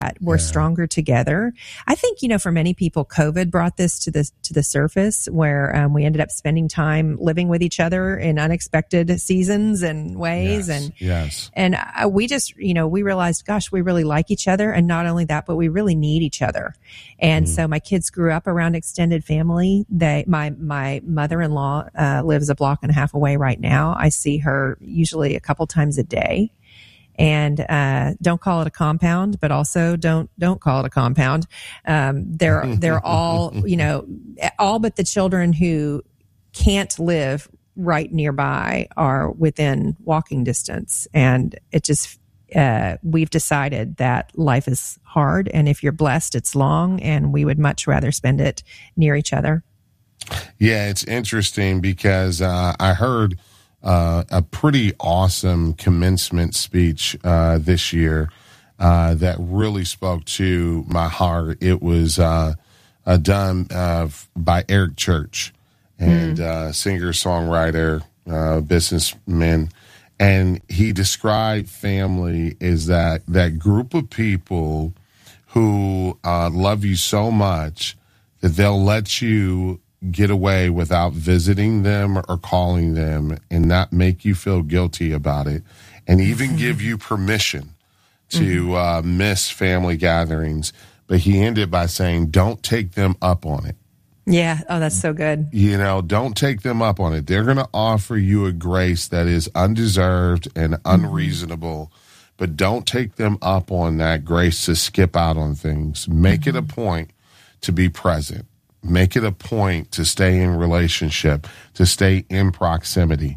we're stronger together. I think, for many people, COVID brought this to the surface where we ended up spending time living with each other in unexpected seasons and ways. And we just, we realized, gosh, we really like each other. And not only that, but we really need each other. And so my kids grew up around extended family. My mother-in-law lives a block and a half away right now. I see her usually a couple times a day. And don't call it a compound, but also don't call it a compound. They're all, all but the children who can't live right nearby are within walking distance. And it just, we've decided that life is hard. And if you're blessed, it's long. And we would much rather spend it near each other. Yeah, it's interesting because I heard a pretty awesome commencement speech this year that really spoke to my heart. It was done by Eric Church, and singer, songwriter, businessman, and he described family as that group of people who love you so much that they'll let you get away without visiting them or calling them and not make you feel guilty about it, and even give you permission to miss family gatherings. But he ended by saying, don't take them up on it. Yeah. Oh, that's so good. Don't take them up on it. They're going to offer you a grace that is undeserved and unreasonable, but don't take them up on that grace to skip out on things. Make it a point to be present. Make it a point to stay in relationship, to stay in proximity.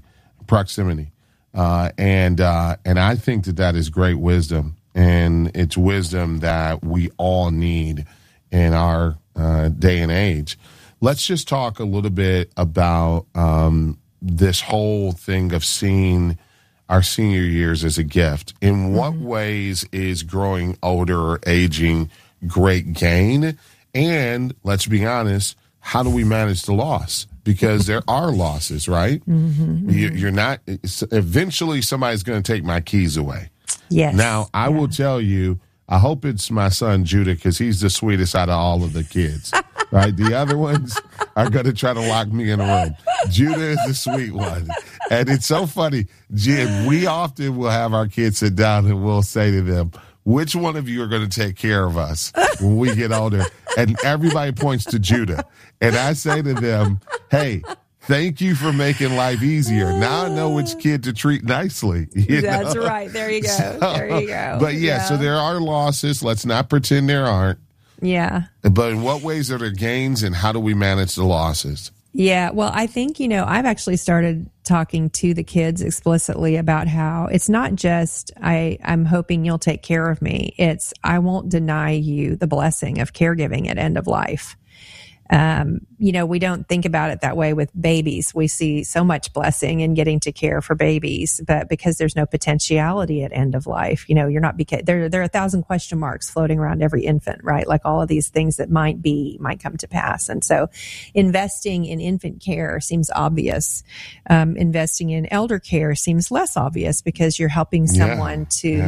And I think that is great wisdom, and it's wisdom that we all need in our day and age. Let's just talk a little bit about this whole thing of seeing our senior years as a gift. In what ways is growing older or aging great gain? And let's be honest, how do we manage the loss? Because there are losses, right? You're not, eventually somebody's going to take my keys away. Yes. Now, I will tell you, I hope it's my son Judah, because he's the sweetest out of all of the kids, right? The other ones are going to try to lock me in a room. Judah is the sweet one. And it's so funny, Jim, we often will have our kids sit down and we'll say to them, which one of you are going to take care of us when we get older? And everybody points to Judah. And I say to them, hey, thank you for making life easier. Now I know which kid to treat nicely. That's right. There you go. There you go. But so there are losses. Let's not pretend there aren't. Yeah. But in what ways are there gains, and how do we manage the losses? Yeah, well, I think, I've actually started talking to the kids explicitly about how it's not just, I'm hoping you'll take care of me. It's, I won't deny you the blessing of caregiving at end of life. We don't think about it that way with babies. We see so much blessing in getting to care for babies, but because there's no potentiality at end of life, you're not, there are 1,000 question marks floating around every infant, right? Like all of these things that might come to pass. And so investing in infant care seems obvious. Investing in elder care seems less obvious because you're helping someone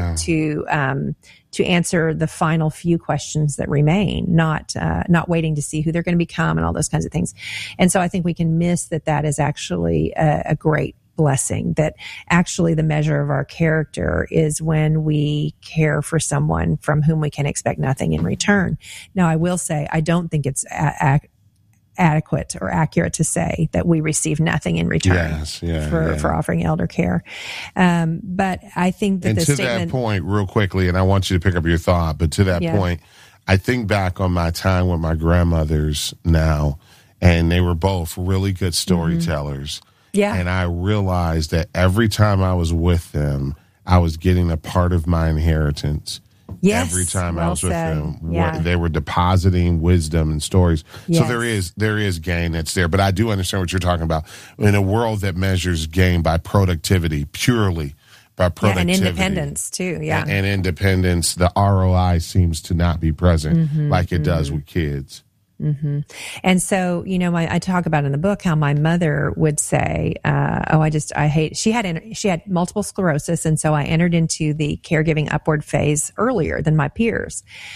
to answer the final few questions that remain, not waiting to see who they're going to become and all those kinds of things. And so I think we can miss that is actually a great blessing, that actually the measure of our character is when we care for someone from whom we can expect nothing in return. Now, I will say, I don't think it's adequate or accurate to say that we receive nothing in return for offering elder care. But I think that that point, real quickly, and I want you to pick up your thought, but to that point, I think back on my time with my grandmothers now, and they were both really good storytellers. Yeah. And I realized that every time I was with them, I was getting a part of my inheritance. Yes, every time I was with them, they were depositing wisdom and stories. Yes. So there is gain that's there. But I do understand what you're talking about. In a world that measures gain by productivity, purely by productivity. And independence, too, And independence, the ROI seems to not be present like it does with kids. And so, I talk about in the book how my mother would say, she had multiple sclerosis. And so I entered into the caregiving upward phase earlier than my peers.